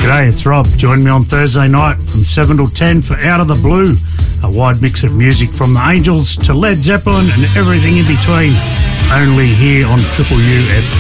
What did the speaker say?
G'day, it's Rob. Join me on Thursday night from 7 till 10 for Out of the Blue, a wide mix of music from the Angels to Led Zeppelin and everything in between, only here on Triple U FM.